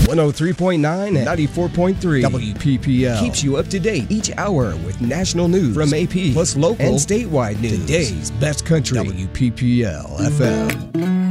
103.9 and 94.3 WPPL keeps you up to date each hour with national news from AP, plus local and statewide news. Today's best country, WPPL FM.